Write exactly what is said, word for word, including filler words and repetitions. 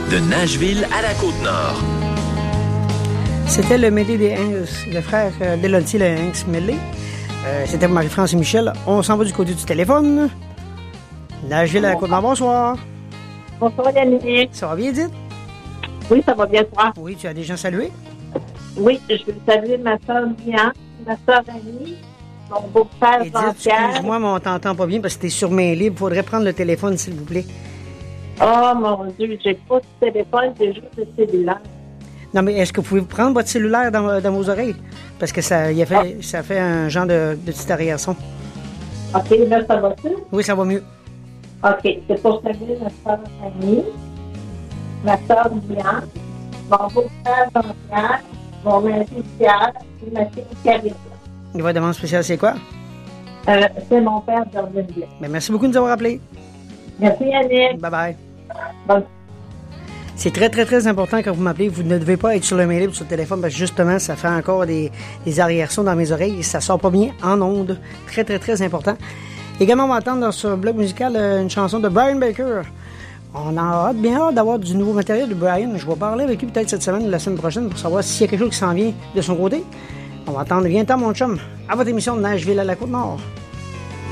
de Nashville à la Côte-Nord. C'était le mêlé des Hanks, le frère euh, d'Elodie, le Hanks mêlé. Euh, c'était Marie-France et Michel. On s'en va du côté du téléphone. Nashville à la Côte-Nord, bonsoir. Bonsoir, Yannick. Ça va bien, Edith? Oui, ça va bien, toi? Oui, tu as des gens salués? Oui, je veux saluer ma soeur Diane, ma soeur Annie, mon beau-père Jean-Pierre. Excuse-moi, mais on t'entend pas bien parce que t'es sur main libre. Il faudrait prendre le téléphone, s'il vous plaît. Oh, mon Dieu, j'ai pas de téléphone, j'ai juste le cellulaire. Non, mais est-ce que vous pouvez prendre votre cellulaire dans, dans vos oreilles? Parce que ça, il a fait, ah. ça fait un genre de, de petit arrière-son. OK, là, ça va-tu? Oui, ça va mieux. OK, c'est pour saluer ma soeur Annie, ma soeur Diane, mon beau-père Jean-Pierre, mon mari Pierre et ma fille Karine. Et votre demande spéciale, c'est quoi? Euh, c'est mon père d'Orville. Ben, merci beaucoup de nous avoir appelés. Merci, Yannick. Bye-bye. Bye. C'est très, très, très important quand vous m'appelez. Vous ne devez pas être sur le mail libre sur le téléphone parce que justement, ça fait encore des, des arrière-sons dans mes oreilles et ça sort pas bien en ondes. Très, très, très important. Également, on va entendre dans ce bloc musical une chanson de Brian Baker. On a hâte, bien hâte d'avoir du nouveau matériel de Brian. Je vais parler avec lui peut-être cette semaine ou la semaine prochaine pour savoir s'il y a quelque chose qui s'en vient de son côté. On va entendre Viens-t'en, mon chum, à votre émission de Nashville à la Côte-Nord.